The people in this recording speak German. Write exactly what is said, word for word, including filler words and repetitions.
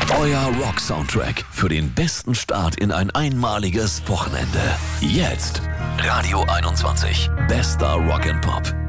Euer Rock-Soundtrack für den besten Start in ein einmaliges Wochenende. Jetzt Radio einundzwanzig. Bester Rock and Pop.